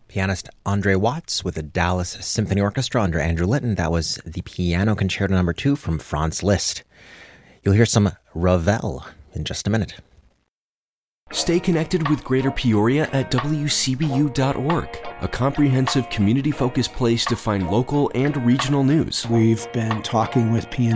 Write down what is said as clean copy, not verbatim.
Pianist Andre Watts with the Dallas Symphony Orchestra under Andrew Litton. That was the Piano Concerto No. 2 from Franz Liszt. You'll hear some Ravel in just a minute. Stay connected with Greater Peoria at WCBU.org, a comprehensive community-focused place to find local and regional news. We've been talking with PNC